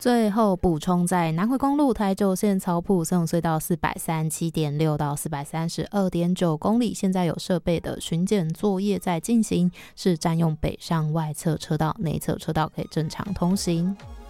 最后补充，在南回公路台九线草埔松勇隧道437.6到432.9公里，现在有设备的巡检作业在进行，是占用北上外侧车道，内侧车道可以正常通行。